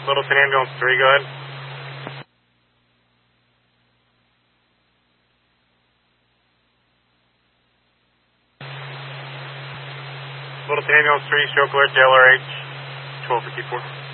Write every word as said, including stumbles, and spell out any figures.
Littleton Ambulance three, go ahead. Littleton Ambulance three, stroke alert to L R H, twelve fifty-four.